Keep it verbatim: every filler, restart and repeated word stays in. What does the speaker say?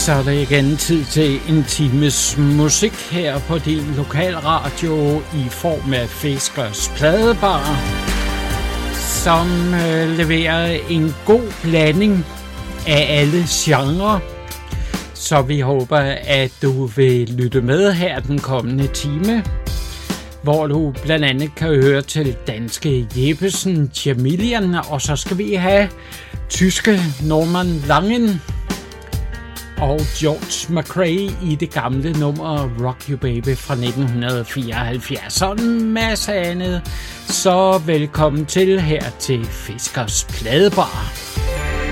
Så er det igen tid til en times musik her på din lokalradio i form af Fiskers Pladebar, som øh, leverer en god blanding af alle genrer. Så vi håber, at du vil lytte med her den kommende time, hvor du blandt andet kan høre til danske Jeppesen, Jamilian, og så skal vi have tyske Norman Langen og George McRae i det gamle nummer Rock You Baby fra nitten fireoghalvfjerds og en masse andet. Så velkommen til her til Fiskers Pladebar.